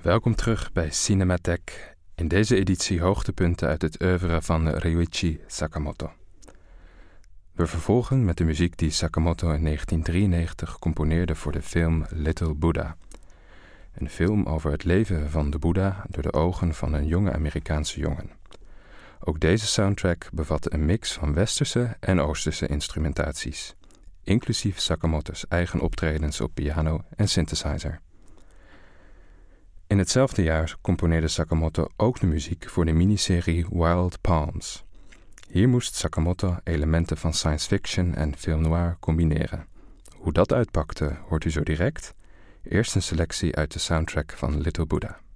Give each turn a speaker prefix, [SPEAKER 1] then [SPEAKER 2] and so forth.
[SPEAKER 1] Welkom terug bij Cinematheek. In deze editie hoogtepunten uit het oeuvre van Ryuichi Sakamoto. We vervolgen met de muziek die Sakamoto in 1993 componeerde voor de film Little Buddha. Een film over het leven van de Boeddha door de ogen van een jonge Amerikaanse jongen. Ook deze soundtrack bevatte een mix van westerse en oosterse instrumentaties, inclusief Sakamoto's eigen optredens op piano en synthesizer. In hetzelfde jaar componeerde Sakamoto ook de muziek voor de miniserie Wild Palms. Hier moest Sakamoto elementen van science fiction en film noir combineren. Hoe dat uitpakte hoort u zo direct. Eerst een selectie uit de soundtrack van Little Buddha.